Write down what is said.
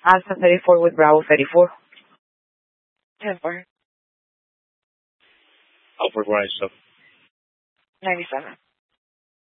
Alpha 34 with Bravo 34. 10-4. Upward rise up. 97.